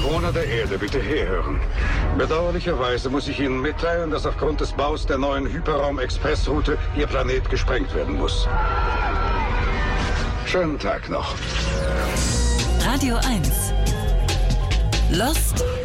Bewohner der Erde, bitte herhören. Bedauerlicherweise muss ich Ihnen mitteilen, dass aufgrund des Baus der neuen Hyperraum-Expressroute Ihr Planet gesprengt werden muss. Schönen Tag noch. Radio 1. Lost